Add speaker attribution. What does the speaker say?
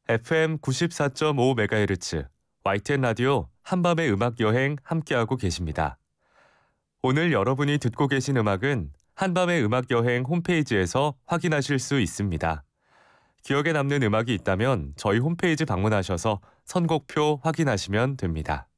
Speaker 1: FM 94.5MHz YTN 라디오 한밤의 음악 여행 함께하고 계십니다. 오늘 여러분이 듣고 계신 음악은 한밤의 음악 여행 홈페이지에서 확인하실 수 있습니다. 기억에 남는 음악이 있다면 저희 홈페이지 방문하셔서 선곡표 확인하시면 됩니다.